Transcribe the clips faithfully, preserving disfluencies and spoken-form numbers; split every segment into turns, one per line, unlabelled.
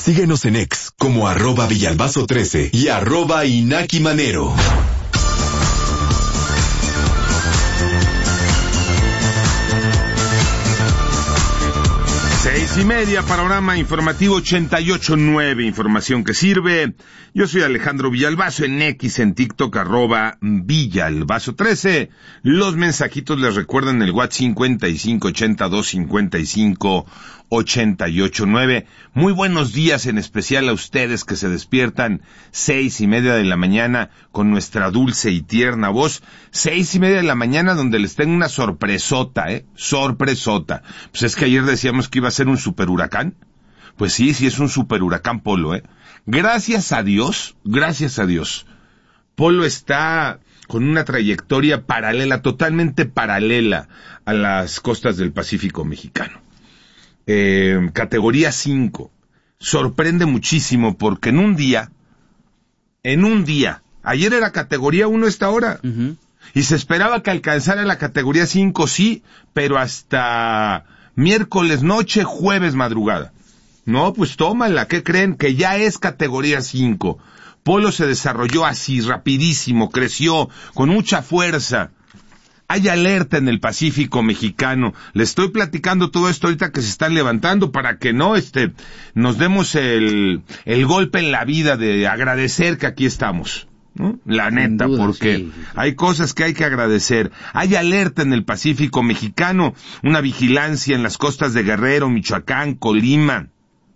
Síguenos en X como arroba Villalbazo trece y arroba Inaki Manero.
Seis y media, panorama informativo ochenta y ocho punto nueve, información que sirve. Yo soy Alejandro Villalbazo, en X, en TikTok, arroba Villalbazo trece. Los mensajitos les recuerdan el WhatsApp cincuenta y cinco ochenta y dos cincuenta y cinco ochenta y ocho nueve. Muy buenos días, en especial a ustedes que se despiertan seis y media de la mañana con nuestra dulce y tierna voz. Seis y media de la mañana donde les tengo una sorpresota, eh, sorpresota. Pues es que ayer decíamos que iba a ser un super huracán. Pues sí, sí es un super huracán Polo, eh. Gracias a Dios, gracias a Dios. Polo está con una trayectoria paralela, totalmente paralela a las costas del Pacífico mexicano. Eh, categoría cinco. Sorprende muchísimo porque en un día, en un día, ayer era categoría uno esta hora, uh-huh. y se esperaba que alcanzara la categoría cinco, sí, pero hasta miércoles noche, jueves madrugada. No, pues tómala, ¿qué creen? Que ya es categoría cinco. Polo se desarrolló así, rapidísimo, creció, con mucha fuerza. Hay alerta en el Pacífico mexicano. Le estoy platicando todo esto ahorita que se están levantando para que no este nos demos el, el golpe en la vida de agradecer que aquí estamos, ¿no? La neta, duda, porque sí, sí. hay cosas que hay que agradecer. Hay alerta en el Pacífico mexicano, una vigilancia en las costas de Guerrero, Michoacán, Colima.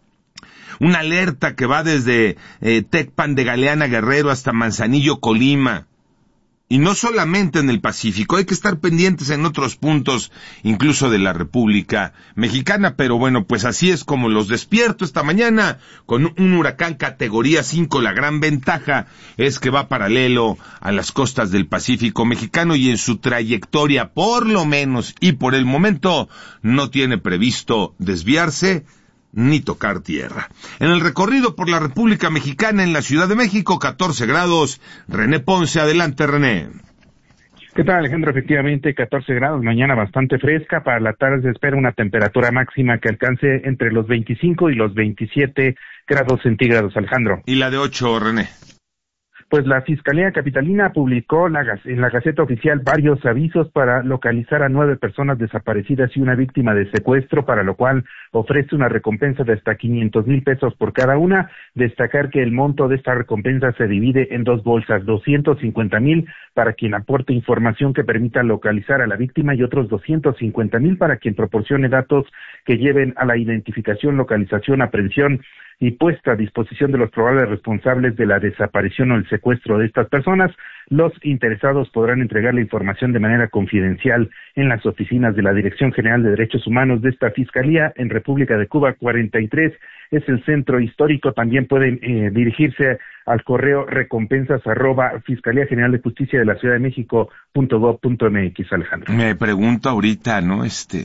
Una alerta que va desde eh, Tecpan de Galeana, Guerrero, hasta Manzanillo, Colima. Y no solamente en el Pacífico, hay que estar pendientes en otros puntos, incluso de la República Mexicana, pero bueno, pues así es como los despierto esta mañana, con un huracán categoría cinco. La gran ventaja es que va paralelo a las costas del Pacífico Mexicano y en su trayectoria, por lo menos, y por el momento, no tiene previsto desviarse ni tocar tierra. En el recorrido por la República Mexicana, en la Ciudad de México, catorce grados. René Ponce, adelante, René.
¿Qué tal, Alejandro? Efectivamente, catorce grados, mañana bastante fresca. Para la tarde se espera una temperatura máxima que alcance entre los veinticinco y los veintisiete grados centígrados, Alejandro.
¿Y la de ocho, René?
Pues la Fiscalía Capitalina publicó la, en la Gaceta Oficial varios avisos para localizar a nueve personas desaparecidas y una víctima de secuestro, para lo cual ofrece una recompensa de hasta quinientos mil pesos por cada una. Destacar que el monto de esta recompensa se divide en dos bolsas, doscientos cincuenta mil para quien aporte información que permita localizar a la víctima y otros doscientos cincuenta mil para quien proporcione datos que lleven a la identificación, localización, aprehensión y puesta a disposición de los probables responsables de la desaparición o el secuestro de estas personas. Los interesados podrán entregar la información de manera confidencial en las oficinas de la Dirección General de Derechos Humanos de esta Fiscalía en República de Cuba cuarenta y tres. Es el centro histórico. También pueden eh, dirigirse al correo recompensas arroba Fiscalía General de Justicia de la Ciudad de México punto gob punto mx, Alejandro.
Me pregunto ahorita, ¿no? Este...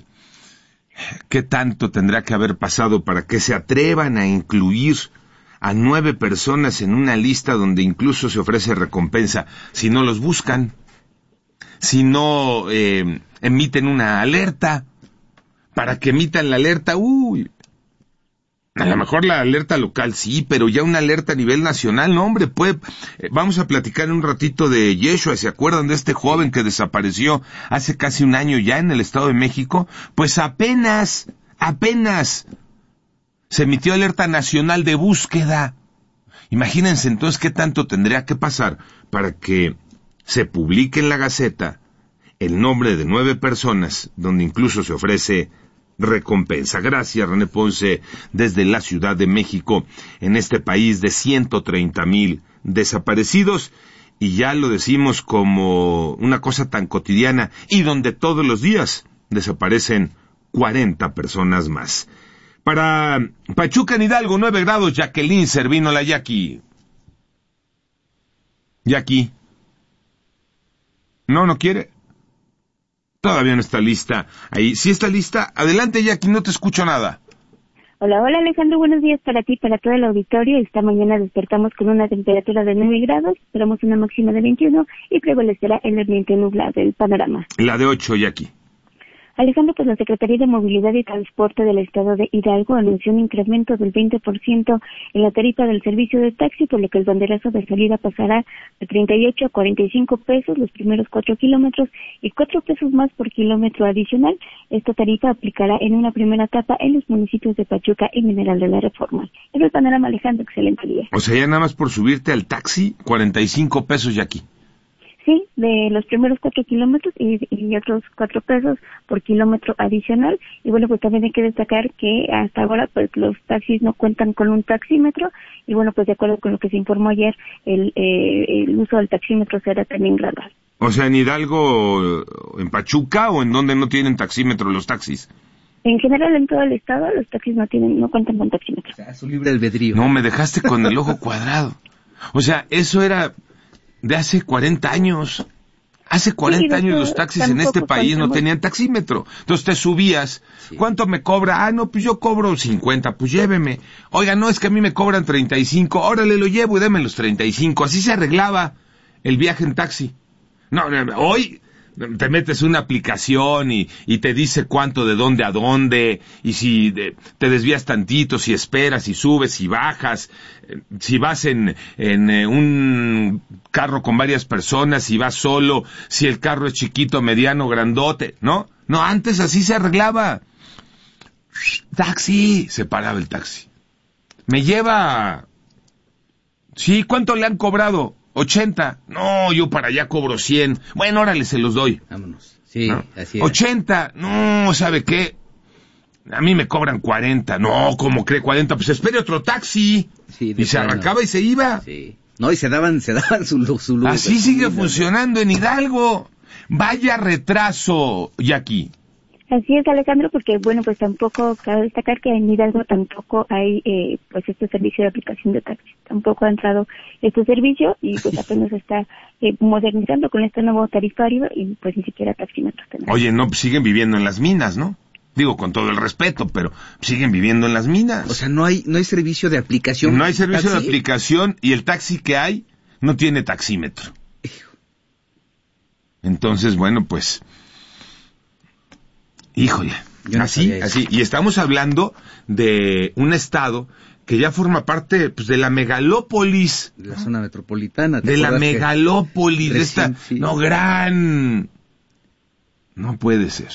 ¿Qué tanto tendrá que haber pasado para que se atrevan a incluir a nueve personas en una lista donde incluso se ofrece recompensa si no los buscan, si no eh, emiten una alerta? Para que emitan la alerta, uy, a lo mejor la alerta local sí, pero ya una alerta a nivel nacional, no hombre, pues, eh, vamos a platicar en un ratito de Yeshua. ¿Se acuerdan de este joven que desapareció hace casi un año ya en el Estado de México? Pues apenas, apenas se emitió alerta nacional de búsqueda. Imagínense entonces qué tanto tendría que pasar para que se publique en la Gaceta el nombre de nueve personas, donde incluso se ofrece recompensa. Gracias, René Ponce, desde la Ciudad de México, en este país de ciento treinta mil desaparecidos, y ya lo decimos como una cosa tan cotidiana, y donde todos los días desaparecen cuarenta personas más. Para Pachuca en Hidalgo, nueve grados, Jacqueline Servino, la Jackie. Jackie. No, no quiere. Todavía no está lista. Ahí, sí está lista. Adelante, Jackie, no te escucho nada.
Hola, hola Alejandro, buenos días para ti, para todo el auditorio. Esta mañana despertamos con una temperatura de nueve grados, esperamos una máxima de veintiuno y prevalecerá el ambiente nublado del panorama.
La de ocho, Jackie.
Alejandro, pues la Secretaría de Movilidad y Transporte del Estado de Hidalgo anunció un incremento del veinte por ciento en la tarifa del servicio de taxi, por lo que el banderazo de salida pasará de treinta y ocho a cuarenta y cinco pesos los primeros cuatro kilómetros y cuatro pesos más por kilómetro adicional. Esta tarifa aplicará en una primera etapa en los municipios de Pachuca y Mineral de la Reforma. Es el panorama, Alejandro, excelente día.
O sea, ya nada más por subirte al taxi, cuarenta y cinco pesos ya aquí.
Sí, de los primeros cuatro kilómetros y, y otros cuatro pesos por kilómetro adicional. Y bueno, pues también hay que destacar que hasta ahora pues los taxis no cuentan con un taxímetro y bueno, pues de acuerdo con lo que se informó ayer, el, eh, el uso del taxímetro será también gradual.
O sea, en Hidalgo, en Pachuca o en donde no tienen taxímetro los taxis.
En general, en todo el estado, los taxis no tienen, no cuentan con taxímetro.
O sea, su libre albedrío.
No, me dejaste con el ojo cuadrado. O sea, eso era de hace cuarenta años. Hace cuarenta sí, años los taxis en este país no tenían taxímetro. Entonces te subías. Sí. ¿Cuánto me cobra? Ah, no, pues yo cobro cincuenta, pues lléveme. Oiga, no, es que a mí me cobran treinta y cinco. Órale, lo llevo y deme los treinta y cinco. Así se arreglaba el viaje en taxi. No, no, hoy te metes una aplicación y, y te dice cuánto de dónde a dónde, y si de, te desvías tantito, si esperas, si subes, si bajas, eh, si vas en, en eh, un carro con varias personas, si vas solo, si el carro es chiquito, mediano, grandote, ¿no? No, antes así se arreglaba. Taxi, se paraba el taxi. Me lleva... Sí, ¿cuánto le han cobrado? ochenta. No, yo para allá cobro cien. Bueno, órale, se los doy.
Vámonos. Sí, ¿no? Así es.
ochenta. No, ¿sabe qué? A mí me cobran cuarenta. No, ¿cómo cree cuarenta? Pues espere otro taxi. Sí, y se plano. Arrancaba y se iba.
Sí. No, y se daban, se daban su luz. Su luz
Así sigue funcionando en Hidalgo. Vaya retraso, Jackie.
Así es, Alejandro, porque bueno, pues tampoco, cabe destacar que en Hidalgo tampoco hay eh, pues este servicio de aplicación de taxi, tampoco ha entrado este servicio y pues apenas se está eh, modernizando con este nuevo tarifario y pues ni siquiera taxímetros tenemos.
Oye, no, siguen viviendo en las minas, ¿no? Digo, con todo el respeto, pero siguen viviendo en las minas.
O sea, no hay no hay servicio de aplicación.
No hay servicio ¿taxi? de aplicación y el taxi que hay no tiene taxímetro. Entonces, bueno, pues... Híjole, no así, así, y estamos hablando de un estado que ya forma parte pues, de la megalópolis.
De la zona metropolitana.
De la megalópolis, de esta, sí. no, gran... No puede ser.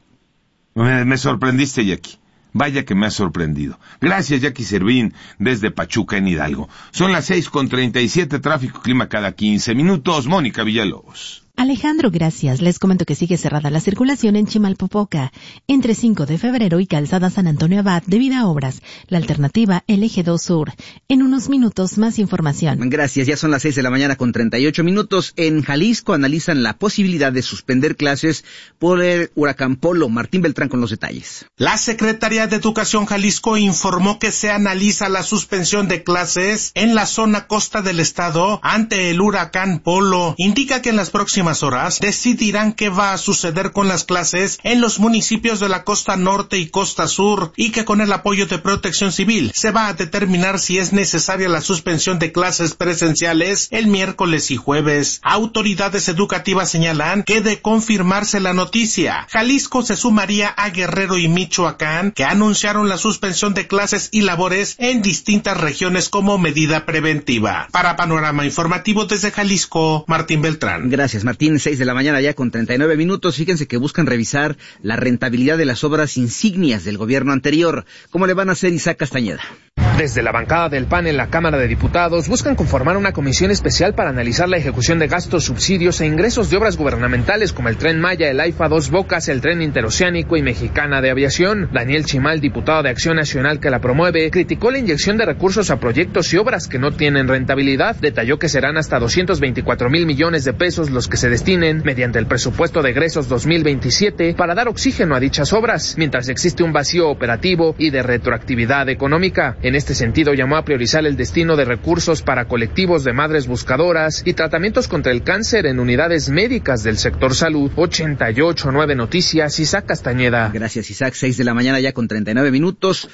Me, me sorprendiste, Jackie. Vaya que me has sorprendido. Gracias, Jackie Servín, desde Pachuca, en Hidalgo. Son las seis con treinta y siete, tráfico clima cada quince minutos. Mónica Villalobos.
Alejandro, gracias. Les comento que sigue cerrada la circulación en Chimalpopoca, entre cinco de febrero y Calzada San Antonio Abad, debido a obras. La alternativa, el Eje dos Sur. En unos minutos, más información.
Gracias. Ya son las seis de la mañana con treinta y ocho minutos. En Jalisco analizan la posibilidad de suspender clases por el huracán Polo. Martín Beltrán con los detalles.
La Secretaría de Educación Jalisco informó que se analiza la suspensión de clases en la zona costa del estado ante el huracán Polo. Indica que en las próximas horas decidirán qué va a suceder con las clases en los municipios de la costa norte y costa sur y que con el apoyo de Protección Civil se va a determinar si es necesaria la suspensión de clases presenciales el miércoles y jueves. Autoridades educativas señalan que de confirmarse la noticia, Jalisco se sumaría a Guerrero y Michoacán, que anunciaron la suspensión de clases y labores en distintas regiones como medida preventiva. Para Panorama Informativo desde Jalisco, Martín Beltrán.
Gracias, Martín. seis de la mañana ya con treinta y nueve minutos. Fíjense que buscan revisar la rentabilidad de las obras insignias del gobierno anterior. ¿Cómo le van a hacer, Isaac Castañeda?
Desde la bancada del P A N en la Cámara de Diputados buscan conformar una comisión especial para analizar la ejecución de gastos, subsidios e ingresos de obras gubernamentales como el Tren Maya, el AIFA Dos Bocas, el Tren Interoceánico y Mexicana de Aviación. Daniel Chimal, diputado de Acción Nacional que la promueve, criticó la inyección de recursos a proyectos y obras que no tienen rentabilidad. Detalló que serán hasta doscientos veinticuatro mil millones de pesos los que se destinen mediante el presupuesto de egresos dos mil veintisiete para dar oxígeno a dichas obras, mientras existe un vacío operativo y de retroactividad económica. En este sentido, llamó a priorizar el destino de recursos para colectivos de madres buscadoras y tratamientos contra el cáncer en unidades médicas del sector salud. ochenta y ocho punto nueve Noticias, Isaac Castañeda.
Gracias, Isaac. seis de la mañana ya con treinta y nueve minutos.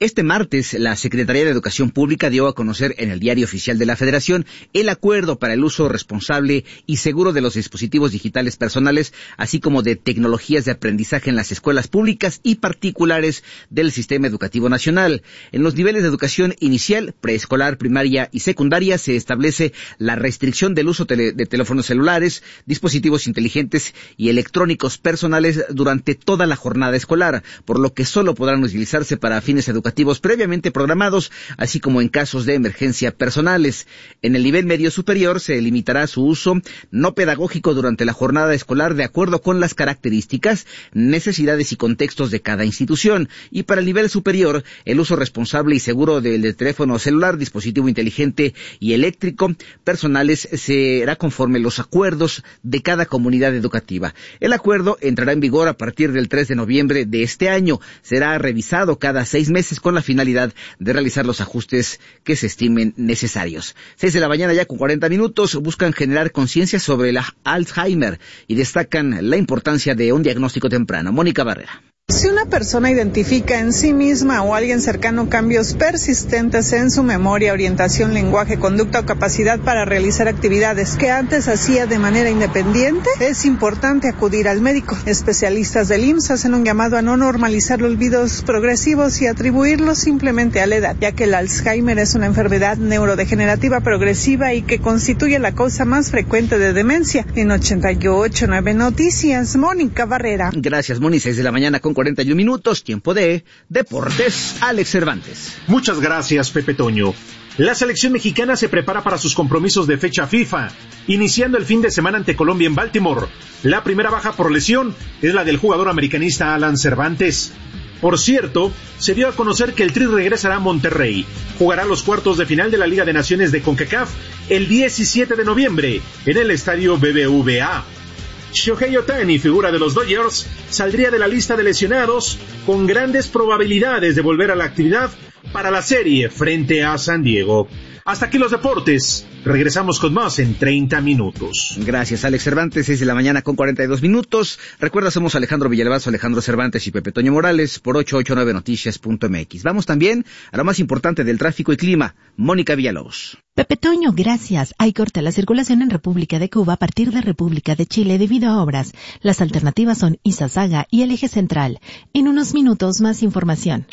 Este martes, la Secretaría de Educación Pública dio a conocer en el Diario Oficial de la Federación el acuerdo para el uso responsable y seguro de los dispositivos digitales personales, así como de tecnologías de aprendizaje en las escuelas públicas y particulares del Sistema Educativo Nacional. En los niveles de educación inicial, preescolar, primaria y secundaria se establece la restricción del uso tele- de teléfonos celulares, dispositivos inteligentes y electrónicos personales durante toda la jornada escolar, por lo que solo podrán utilizarse para fines educativos previamente programados, así como en casos de emergencia personales. En el nivel medio superior se limitará su uso no pedagógico durante la jornada escolar de acuerdo con las características, necesidades y contextos de cada institución. Y para el nivel superior, el uso responsable y seguro del, del teléfono celular, dispositivo inteligente y eléctrico personales será conforme los acuerdos de cada comunidad educativa. El acuerdo entrará en vigor a partir del tres de noviembre de este año. Será revisado cada seis meses con la finalidad de realizar los ajustes que se estimen necesarios. Seis de la mañana ya con cuarenta minutos, buscan generar conciencia sobre el Alzheimer y destacan la importancia de un diagnóstico temprano. Mónica Barrera.
Si una persona identifica en sí misma o alguien cercano cambios persistentes en su memoria, orientación, lenguaje, conducta o capacidad para realizar actividades que antes hacía de manera independiente, es importante acudir al médico. Especialistas del I M S S hacen un llamado a no normalizar olvidos progresivos y atribuirlos simplemente a la edad, ya que el Alzheimer es una enfermedad neurodegenerativa progresiva y que constituye la causa más frecuente de demencia. En ochenta y ocho punto nueve Noticias, Mónica Barrera.
Gracias, Moni. Seis de la mañana con cuarenta y un minutos, tiempo de Deportes, Alex Cervantes.
Muchas gracias, Pepe Toño. La selección mexicana se prepara para sus compromisos de fecha FIFA, iniciando el fin de semana ante Colombia en Baltimore. La primera baja por lesión es la del jugador americanista Alan Cervantes. Por cierto, se dio a conocer que el Tri regresará a Monterrey. Jugará los cuartos de final de la Liga de Naciones de CONCACAF el diecisiete de noviembre en el estadio B B V A. Shohei Ohtani, figura de los Dodgers, saldría de la lista de lesionados con grandes probabilidades de volver a la actividad para la serie frente a San Diego. Hasta aquí los deportes. Regresamos con más en treinta minutos.
Gracias, Alex Cervantes. Seis de la mañana con cuarenta y dos minutos. Recuerda, somos Alejandro Villalbazo, Alejandro Cervantes y Pepe Toño Morales por ochocientos ochenta y nueve noticias punto m x. Vamos también a lo más importante del tráfico y clima. Mónica Villalobos.
Pepe Toño, gracias. Hay corte a la circulación en República de Cuba a partir de República de Chile debido a obras. Las alternativas son Izazaga y el eje central. En unos minutos más información.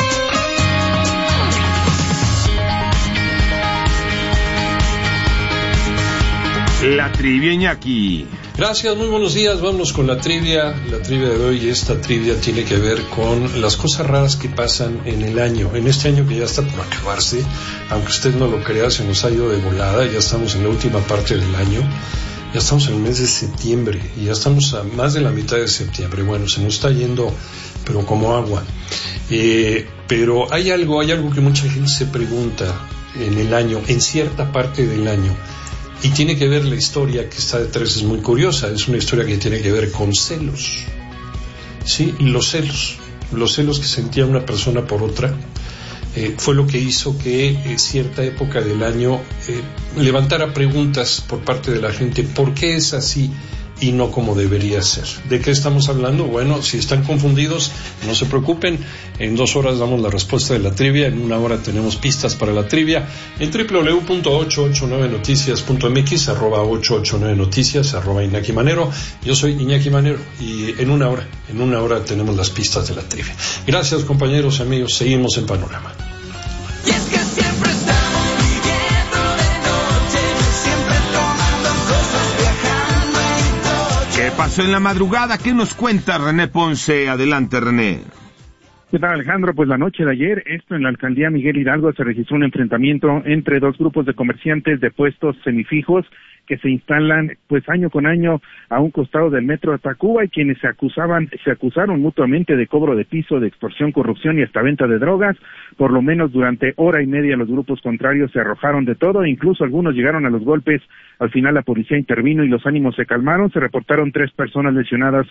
La trivia, Iñaki.
Gracias, muy buenos días. Vámonos con la trivia. La trivia de hoy, esta trivia tiene que ver con las cosas raras que pasan en el año. En este año que ya está por acabarse, aunque usted no lo crea, se nos ha ido de volada. Ya estamos en la última parte del año. Ya estamos en el mes de septiembre y ya estamos a más de la mitad de septiembre. Bueno, se nos está yendo, pero como agua. Eh, pero hay algo, hay algo que mucha gente se pregunta en el año, en cierta parte del año. Y tiene que ver, la historia que está detrás es muy curiosa, es una historia que tiene que ver con celos. Sí, los celos, los celos que sentía una persona por otra, eh, fue lo que hizo que eh, cierta época del año eh, levantara preguntas por parte de la gente, ¿por qué es así y no como debería ser? ¿De qué estamos hablando? Bueno, si están confundidos, no se preocupen, en dos horas damos la respuesta de la trivia, en una hora tenemos pistas para la trivia, en doble u doble u doble u punto ochocientos ochenta y nueve noticias punto m x, arroba ochocientos ochenta y nueve noticias, arroba Iñaki Manero. Yo soy Iñaki Manero y en una hora, en una hora tenemos las pistas de la trivia. Gracias, compañeros, amigos, seguimos en Panorama.
Y es que siempre estamos viviendo de noche, siempre tomando cosas, viajando en coche.
¿Qué pasó en la madrugada? ¿Qué nos cuenta René Ponce? Adelante, René.
¿Qué tal, Alejandro? Pues la noche de ayer, esto en la alcaldía Miguel Hidalgo, se registró un enfrentamiento entre dos grupos de comerciantes de puestos semifijos que se instalan pues año con año a un costado del metro de Tacuba y quienes se acusaban, se acusaron mutuamente de cobro de piso, de extorsión, corrupción y hasta venta de drogas. Por lo menos durante hora y media los grupos contrarios se arrojaron de todo, e incluso algunos llegaron a los golpes. Al final la policía intervino y los ánimos se calmaron. Se reportaron tres personas lesionadas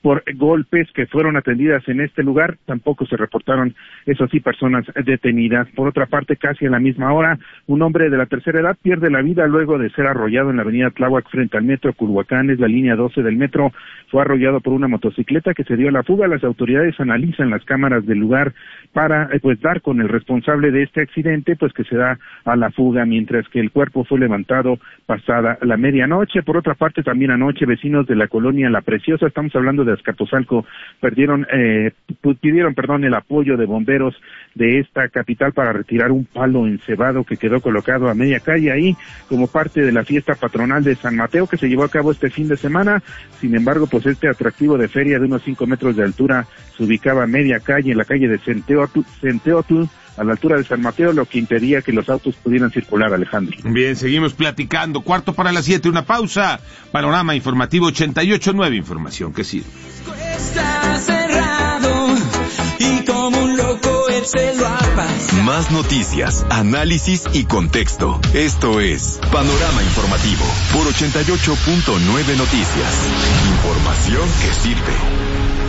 por golpes que fueron atendidas en este lugar. Tampoco se reportaron, eso sí, personas detenidas. Por otra parte, casi a la misma hora, un hombre de la tercera edad pierde la vida luego de ser arrollado en la avenida Tláhuac frente al metro Culhuacán, es la línea doce del metro. Fue arrollado por una motocicleta que se dio a la fuga. Las autoridades analizan las cámaras del lugar para eh, pues dar con el responsable de este accidente, pues que se da a la fuga, mientras que el cuerpo fue levantado pasada la medianoche. Por otra parte, también anoche, vecinos de la colonia La Preciosa, estamos hablando de Azcapotzalco, perdieron, eh, pidieron, perdón, el apoyo de bomberos de esta capital para retirar un palo encebado que quedó colocado a media calle ahí como parte de la fiesta patronal de San Mateo que se llevó a cabo este fin de semana. Sin embargo, pues este atractivo de feria de unos cinco metros de altura se ubicaba a media calle, en la calle de Centeotl, Centeotl, a la altura de San Mateo, lo que impedía que los autos pudieran circular, Alejandro.
Bien, seguimos platicando. Cuarto para las siete, una pausa. Panorama Informativo ochenta y ocho nueve, información que sirve.
Está cerrado y como un loco él se lo ha pasado.
Más noticias, análisis y contexto. Esto es Panorama Informativo por ochenta y ocho punto nueve Noticias. Información que sirve.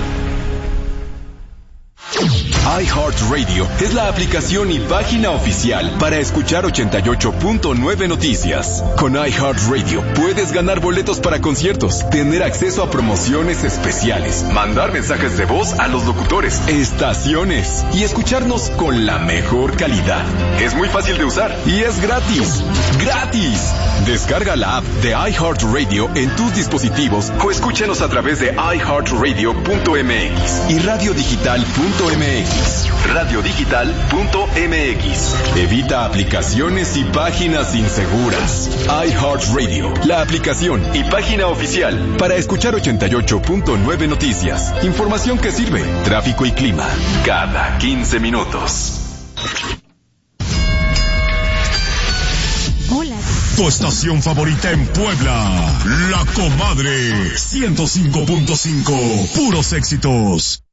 iHeartRadio es la aplicación y página oficial para escuchar ochenta y ocho punto nueve Noticias. Con iHeartRadio puedes ganar boletos para conciertos, tener acceso a promociones especiales, mandar mensajes de voz a los locutores, estaciones y escucharnos con la mejor calidad. Es muy fácil de usar y es gratis. ¡Gratis! Descarga la app de iHeartRadio en tus dispositivos o escúchanos a través de i heart radio punto m x y radio digital punto m x. radio digital punto m x. Evita aplicaciones y páginas inseguras. iHeartRadio, la aplicación y página oficial para escuchar ochenta y ocho punto nueve Noticias. Información que sirve. Tráfico y clima cada quince minutos.
Hola.
Tu estación favorita en Puebla, La Comadre, ciento cinco punto cinco, puros éxitos.